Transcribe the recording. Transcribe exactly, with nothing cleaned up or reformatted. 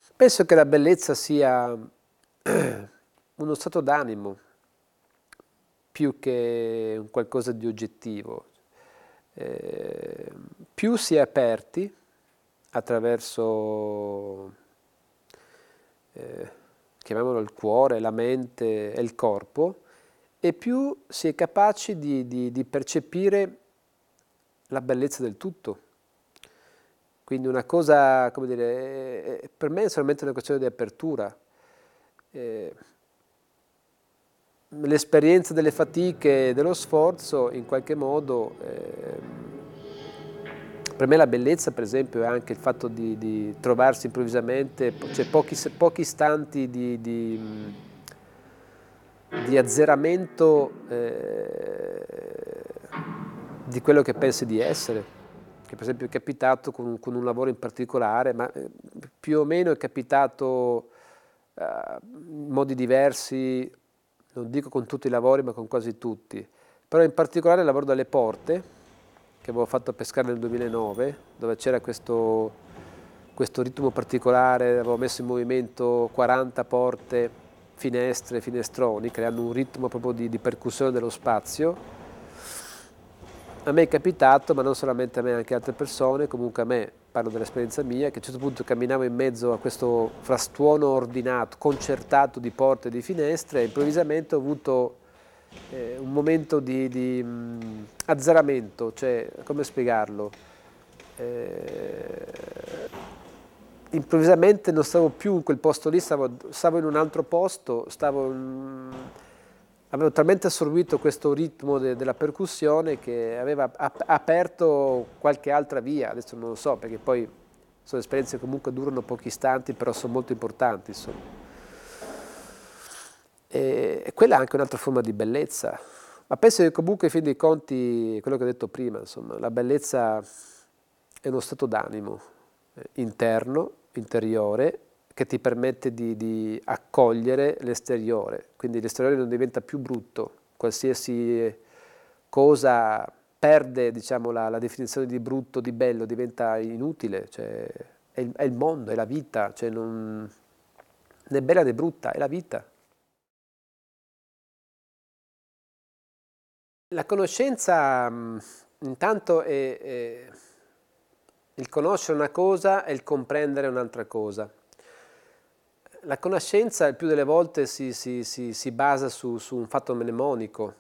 Penso che la bellezza sia uno stato d'animo più che un qualcosa di oggettivo. Eh, più si è aperti attraverso, eh, chiamiamolo il cuore, la mente e il corpo, e più si è capaci di, di, di percepire la bellezza del tutto. Quindi una cosa, come dire, per me è solamente una questione di apertura. Eh, L'esperienza delle fatiche, dello sforzo, in qualche modo, eh, per me la bellezza, per esempio, è anche il fatto di, di trovarsi improvvisamente, cioè pochi, pochi istanti di, di, di azzeramento eh, di quello che pensi di essere. Che per esempio è capitato con, con un lavoro in particolare, ma eh, più o meno è capitato eh, in modi diversi, non dico con tutti i lavori, ma con quasi tutti. Però in particolare il lavoro dalle porte, che avevo fatto a Pescara nel duemilanove, dove c'era questo, questo ritmo particolare, avevo messo in movimento quaranta porte, finestre, finestroni, creando un ritmo proprio di, di percussione dello spazio. A me è capitato, ma non solamente a me, anche a altre persone, comunque a me, parlo dell'esperienza mia, che a un certo punto camminavo in mezzo a questo frastuono ordinato, concertato di porte e di finestre, e improvvisamente ho avuto eh, un momento di, di mh, azzeramento, cioè, come spiegarlo? Eh, improvvisamente non stavo più in quel posto lì, stavo, stavo in un altro posto, stavo in, avevo talmente assorbito questo ritmo de, della percussione che aveva ap aperto qualche altra via, adesso non lo so, perché poi sono esperienze che comunque durano pochi istanti, però sono molto importanti, insomma. E, e quella è anche un'altra forma di bellezza. Ma penso che comunque, in fin dei conti, quello che ho detto prima, insomma, la bellezza è uno stato d'animo eh, interno, interiore, che ti permette di, di accogliere l'esteriore. Quindi l'esteriore non diventa più brutto, qualsiasi cosa perde, diciamo, la, la definizione di brutto, di bello, diventa inutile, cioè, è, il, è il mondo, è la vita, cioè non, né bella né brutta, è la vita. La conoscenza mh, intanto è, è il conoscere una cosa e il comprendere un'altra cosa. La conoscenza il più delle volte si, si, si, si basa su, su un fatto mnemonico,